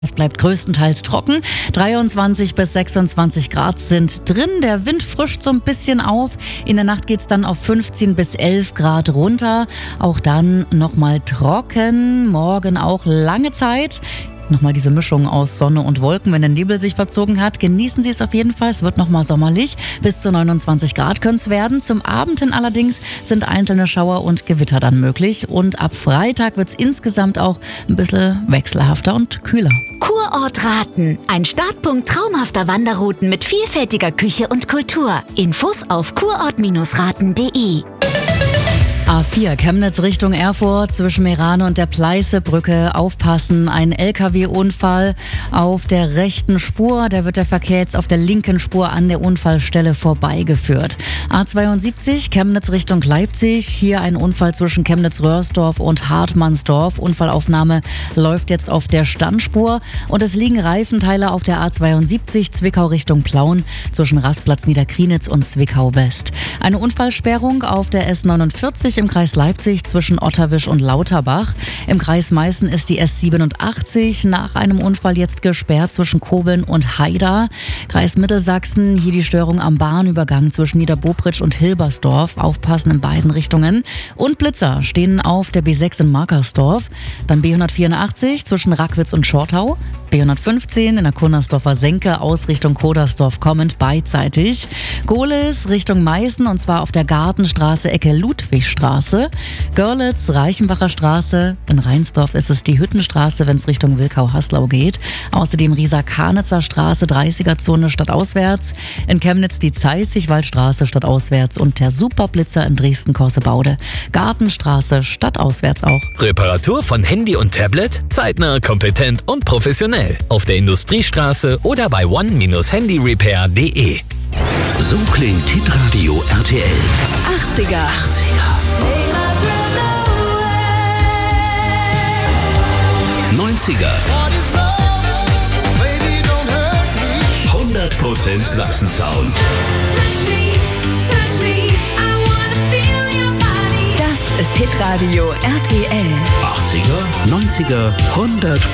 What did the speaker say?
Es bleibt größtenteils trocken. 23 bis 26 Grad sind drin. Der Wind frischt so ein bisschen auf. In der Nacht geht's dann auf 15 bis 11 Grad runter. Auch dann nochmal trocken. Morgen auch lange Zeit. Nochmal diese Mischung aus Sonne und Wolken, wenn der Nebel sich verzogen hat. Genießen Sie es auf jeden Fall. Es wird nochmal sommerlich. Bis zu 29 Grad können es werden. Zum Abend hin allerdings sind einzelne Schauer und Gewitter dann möglich. Und ab Freitag wird es insgesamt auch ein bisschen wechselhafter und kühler. Kurort Raten. Ein Startpunkt traumhafter Wanderrouten mit vielfältiger Küche und Kultur. Infos auf kurort-raten.de. A4 Chemnitz Richtung Erfurt zwischen Meerane und der Pleißebrücke. Aufpassen, ein LKW-Unfall auf der rechten Spur. Da wird der Verkehr jetzt auf der linken Spur an der Unfallstelle vorbeigeführt. A72 Chemnitz Richtung Leipzig. Hier ein Unfall zwischen Chemnitz-Röhrsdorf und Hartmannsdorf. Unfallaufnahme läuft jetzt auf der Standspur. Und es liegen Reifenteile auf der A72 Zwickau Richtung Plauen zwischen Rastplatz Niederkrienitz und Zwickau West. Eine Unfallsperrung auf der S49 im Kreis Leipzig zwischen Otterwisch und Lauterbach. Im Kreis Meißen ist die S87 nach einem Unfall jetzt gesperrt zwischen Kobeln und Haida. Kreis Mittelsachsen, hier die Störung am Bahnübergang zwischen Niederbobritsch und Hilbersdorf. Aufpassen in beiden Richtungen. Und Blitzer stehen auf der B6 in Markersdorf. Dann B184 zwischen Rackwitz und Schortau. B115 in der Kunnersdorfer Senke aus Richtung Kodersdorf kommend beidseitig. Gohlis Richtung Meißen und zwar auf der Gartenstraße Ecke Ludwigstraße. Görlitz, Reichenbacher Straße. In Rheinsdorf ist es die Hüttenstraße, wenn es Richtung Wilkau-Haslau geht. Außerdem Rieser-Karnitzer Straße, 30er-Zone stadtauswärts. In Chemnitz die Zeissigwaldstraße stadtauswärts und der Superblitzer in Dresden-Korsebaude. Gartenstraße stadtauswärts auch. Reparatur von Handy und Tablet? Zeitnah, kompetent und professionell. Auf der Industriestraße oder bei one-handyrepair.de. So klingt Hitradio RTL. 80er. 90er. 100% Sachsen-Sound. Das ist Hitradio RTL. 80er, 90er, 100%